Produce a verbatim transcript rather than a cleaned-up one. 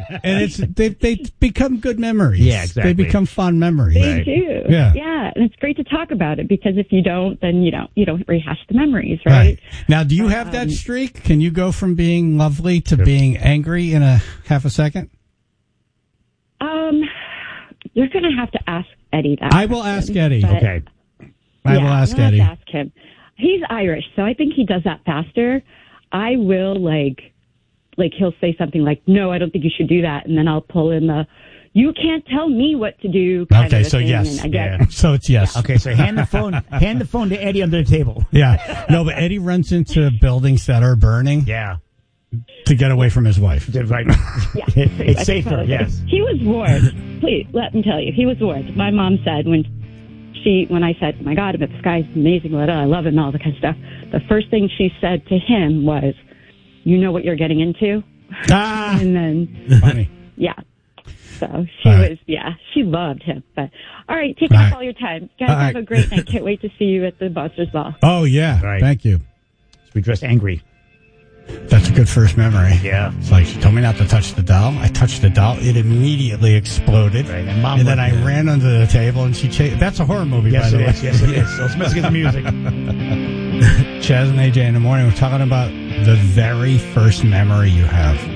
and it's they they become good memories. Yeah, exactly. They become fond memories. They Right. do. Yeah. Yeah. And it's great to talk about it because if you don't, then you don't, you don't rehash the memories, Right. right? Now, do you have that Um, streak? Can you go from being lovely to being angry in a half a second? Um, you're going to have to ask Eddie that. I will ask question, Eddie. but- Okay. I yeah, will ask you'll have Eddie. to ask him. He's Irish, so I think he does that faster. I will like, like he'll say something like, "No, I don't think you should do that," and then I'll pull in the, "You can't tell me what to do." Kind Okay, of a so thing, yes. and I guess, Yeah. So it's yes. Okay, so hand the phone, hand the phone to Eddie under the table. Yeah. No, but Eddie runs into buildings that are burning Yeah. to get away from his wife. Right. Yeah, It- pretty it's much. safer, yes. He was warned. Please let me tell you, he was warned. My mom said when she, when I said, "My God, but this guy's amazing, blah, blah, I love him," all that kind of stuff. The first thing she said to him was, "You know what you're getting into," Ah, and then funny. yeah. So she All right. was, yeah, she loved him. But all right, taking All up right. all your time. Guys, All have right. a great night. Can't wait to see you at the Monsters Ball. Oh, yeah. Right. Thank you. So we dressed angry. That's a good first memory. Yeah. It's like she told me not to touch the doll. I touched the doll. It immediately exploded. Right, and Mom And then I looked at it. ran under the table and she chased. That's a horror movie, Yes, by it the way. is. Yes, it is. So let's get the music. Chaz and A J in the morning. We're talking about the very first memory you have.